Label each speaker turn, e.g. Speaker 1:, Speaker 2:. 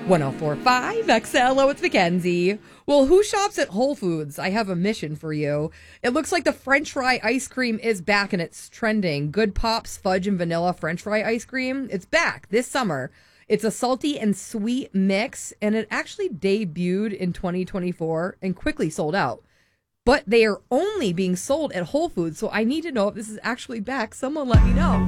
Speaker 1: 1045 XLO, it's Mackenzie. Well, who shops at Whole Foods? I have a mission for you. It looks like the French fry ice cream is back and it's trending. Good Pops fudge and vanilla French fry ice cream. It's back this summer. It's a salty and sweet mix, and it actually debuted in 2024 and quickly sold out. But they are only being sold at Whole Foods, so I need to know if this is actually back. Someone let me know.